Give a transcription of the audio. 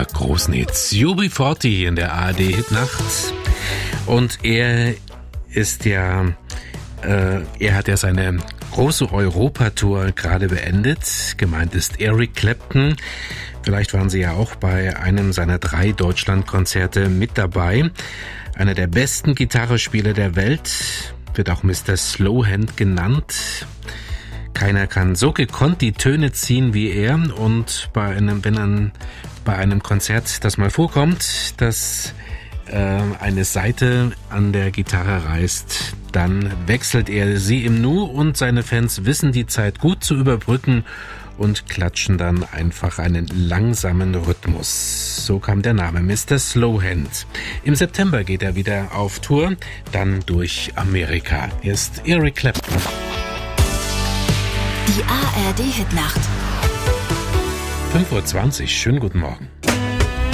großen Hits. UB40 in der ARD-Hitnacht. Und er hat ja seine große Europatour gerade beendet. Gemeint ist Eric Clapton. Vielleicht waren Sie ja auch bei einem seiner 3 Deutschlandkonzerte mit dabei. Einer der besten Gitarrespieler der Welt, wird auch Mr. Slowhand genannt. Keiner kann so gekonnt die Töne ziehen wie er. Und wenn bei einem Konzert das mal vorkommt, dass eine Saite an der Gitarre reißt, dann wechselt er sie im Nu und seine Fans wissen die Zeit gut zu überbrücken und klatschen dann einfach einen langsamen Rhythmus. So kam der Name Mr. Slowhand. Im September geht er wieder auf Tour, dann durch Amerika. Hier ist Eric Clapton. Die ARD-Hitnacht. 5:20 Uhr, schönen guten Morgen.